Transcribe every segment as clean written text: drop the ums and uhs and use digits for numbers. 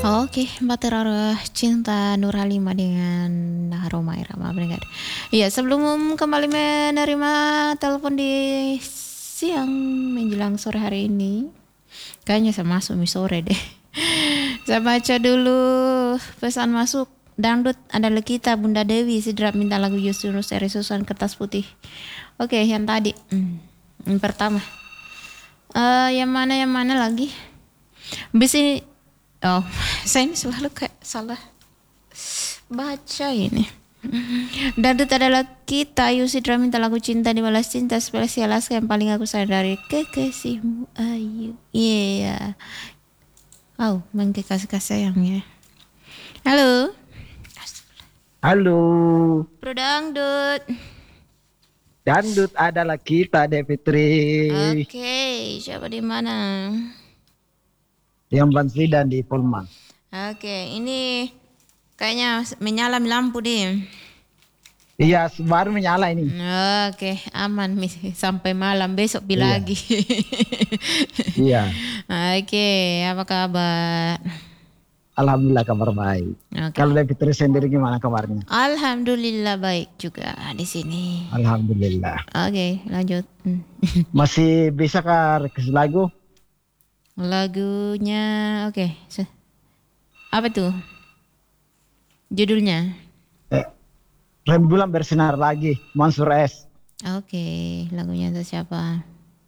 Oke, Baterara Cinta Nur Halimah dengan Roma Irama Berengar. Iya, sebelum kembali menerima telepon di siang menjelang sore hari ini, kayaknya saya masuk sore deh. Saya baca dulu pesan masuk. Dangdut adalah kita Bunda Dewi Sidrap minta lagu Yusuf Seri Susan Kertas Putih. Oke, yang tadi. Yang pertama. Yang mana lagi? Bis ini. Oh, saya ini selalu kayak salah baca ini. Dangdut adalah kita Yusidra minta lagu cinta dibalas cinta spesial Alaska yang paling aku sayang dari kekasihmu Ayu. Iya. Oh, kasih sayang ya. Halo. Halo, Bro Dangdut. dangdut adalah kita, Dek Fitri. Oke, siapa di mana? Yang Bansri dan di Polman. Oke, ini kayaknya menyala lampu deh. Iya, baru menyala ini. Oke, aman sampai malam besok Iya. lagi. Iya, Oke, apa kabar? alhamdulillah kabar baik. Oke. Kalau Dek Fitri sendiri gimana kabarnya? Alhamdulillah baik juga di sini. Alhamdulillah. Oke, lanjut. Masih bisa kah request lagu? Lagunya oke. Apa tuh? Judulnya? Rembulan bersinar lagi, Mansur S. Oke, lagunya itu siapa?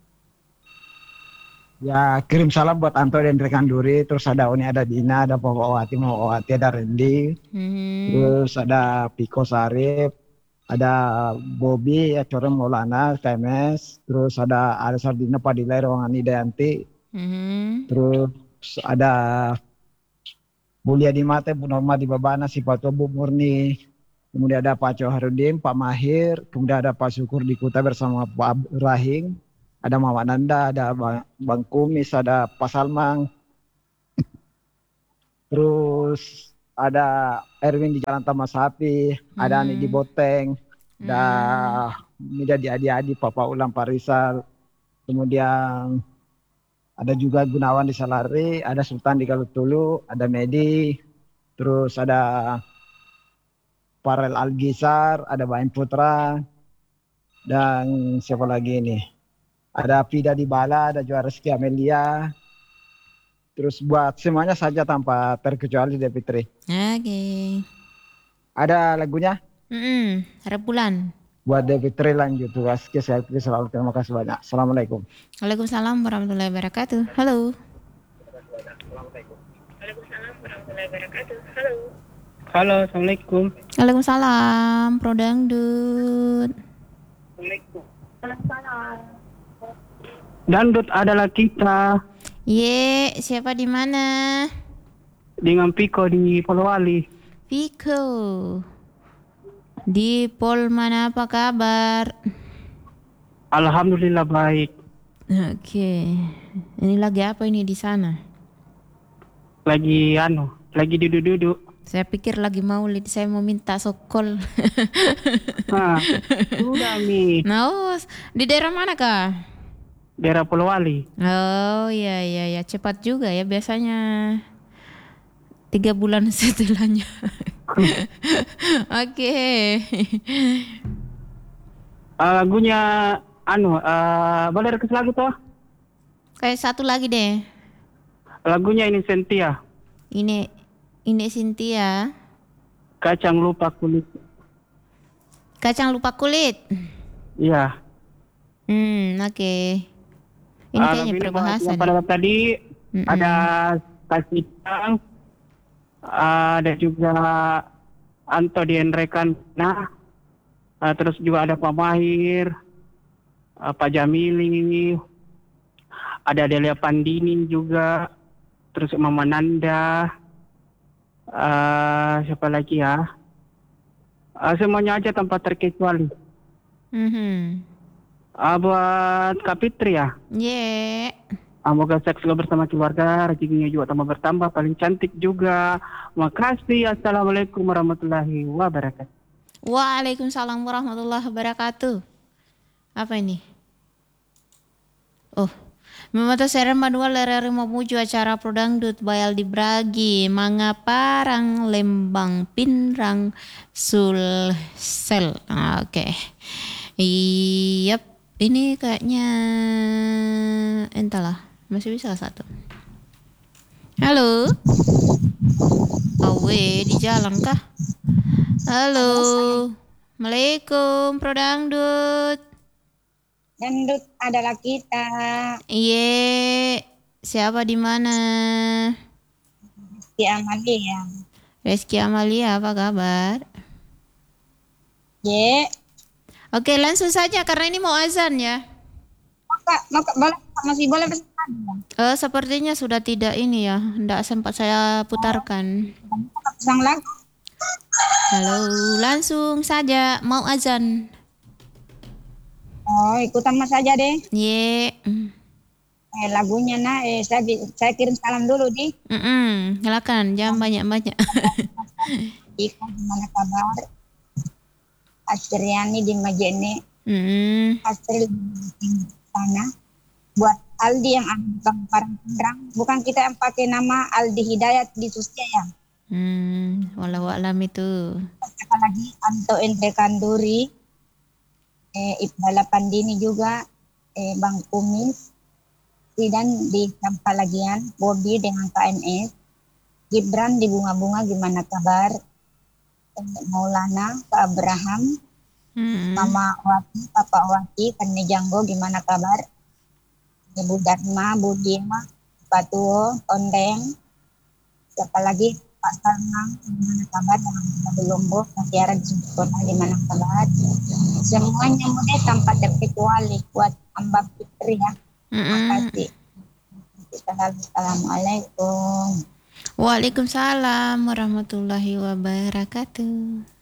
Ya, kirim salam buat Anto dan rekan Duri. Terus ada Oni, ada Dina, ada Mawati, ada Randy. Terus ada Piko Sarip, ada Bobby, ya Coreng Maulana, KMS. Terus ada Sardina Padilla, Ruangan Idayanti. Terus ada Mulia di Mate, Bu Norma di Babana, si Pato Bu Murni. Kemudian ada Pak Coharudin, Pak Mahir. Kemudian ada Pak Syukur di Kuta bersama Pak Rahim. Ada Mama Nanda, ada Bang Kumis, ada Pak Salmang. Terus ada Erwin di Jalan Taman Sapi, ada Ani di Boteng, ada Mida di Adi-Adi, Papa Ulang Parisal. Kemudian ada juga Gunawan di Salari, ada Sultan di Galutulu, ada Medi, terus ada Farel Algisar, ada Baim Putra, dan siapa lagi ini? Ada Pida di Bala, ada Juara Rizky Amelia. Terus buat semuanya saja tanpa terkecuali Dek Fitri. Oke. Ada lagunya? Rembulan. Buat Dek Fitri lanjut tugas. Selalu terima kasih banyak. Assalamualaikum. Waalaikumsalam warahmatullahi wabarakatuh. Halo. Halo, assalamualaikum. Waalaikumsalam, Pro Dangdut. Dangdut adalah kita. Ye, siapa di mana? Dengan Piko di Polowali. Piko. Di Polman apa kabar? Alhamdulillah baik. Oke. Ini lagi apa ini di sana? Lagi duduk-duduk. Saya pikir lagi maulid, saya mau minta sokol. Nah, sudah nih. Nah, di daerah mana kah? Daerah Polowali. Oh iya, cepat juga ya biasanya 3 bulan setelahnya. Oke. Lagunya boleh request lagu toh? Kayak satu lagi deh. Lagunya ini Sentia. Ini Cynthia. Kacang lupa kulit. Kacang lupa kulit. Iya. Oke. Ini kayaknya perbahasan. Pada tadi ada kasih ada juga Anto di Enrekan. Nah, terus juga ada Pak Mahir, Pak Jamili, ada Delia Pandini juga, terus Mama Nanda, siapa lagi ya? Semuanya aja tanpa terkecuali. Buat Kak Fitri ya. Semoga seks bersama keluarga, rezekinya juga tambah bertambah, paling cantik juga. Makasih. Assalamualaikum warahmatullahi wabarakatuh. Waalaikumsalam warahmatullahi wabarakatuh. Apa ini? Oh, Memata serem manual lerere memuju acara prodangdut bayal di Bragi, mangaparang lembang pinrang sulsel. Oke. Yap, ini kayaknya entahlah, masih bisa satu. Halo. Awe, di jalan kah? Halo. Assalamualaikum, prodangdut. Dangdut adalah kita. Iya, siapa di mana? Reski Amalia. Reski Amalia, apa kabar? Ye. Oke, langsung saja karena ini mau azan ya. Boleh, masih boleh pesan? Sepertinya sudah tidak ini ya, tidak sempat saya putarkan. Sang lagu. Halo, langsung saja mau azan. Oh, ikutan mas saja deh. Ye. Lagunya saya kirim salam dulu di. Silakan, jangan banyak-banyak. Ika gimana kabar? Astriani di Majene. Astri di sana. Buat Aldi yang ada di Kampung Pindrang, bukan kita yang pakai nama Aldi Hidayat di Susya ya. Walau alam itu. Sekali lagi Anto Endre Kanduri. Ibdala Pandini juga, Bang Kumis, Sidan di Sampalagian, Bobby dengan KNS, Gibran di Bunga-Bunga gimana kabar, Maulana, Kak Abraham, Mama Wati, Papa Wati, Kane Janggo gimana kabar, Ibu Dharma, Bu Dima, Pak Tuo, Tondeng, siapa lagi, Pak Salman, gimana kabar, dengan Lombok, Tiara di Kota gimana kabar, semuanya mudah tanpa terkecuali buat Mbak Fitri ya. Terima kasih. Assalamualaikum. Waalaikumsalam warahmatullahi wabarakatuh.